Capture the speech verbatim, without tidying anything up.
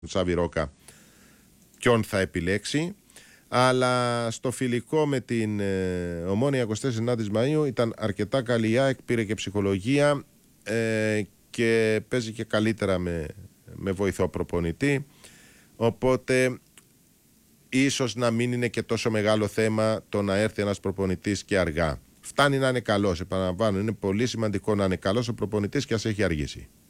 Τσάβη Ρόκα ποιον θα επιλέξει. Αλλά στο φιλικό με την ε, Ομόνοια εικοστή ενάτη Μαΐου ήταν αρκετά καλή η ΑΕΚ, πήρε και ψυχολογία ε, και παίζει και καλύτερα με, με βοηθό προπονητή. Οπότε ίσως να μην είναι και τόσο μεγάλο θέμα το να έρθει ένας προπονητής και αργά. Φτάνει να είναι καλός, επαναλαμβάνω, είναι πολύ σημαντικό να είναι καλός ο προπονητής και ας έχει αργήσει.